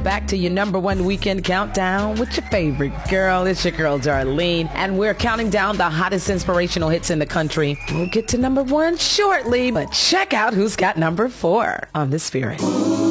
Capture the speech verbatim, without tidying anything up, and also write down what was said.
back to your number one weekend countdown with your favorite girl. It's your girl, Darlene, and we're counting down the hottest inspirational hits in the country. We'll get to number one shortly, but check out who's got number four on The Spirit.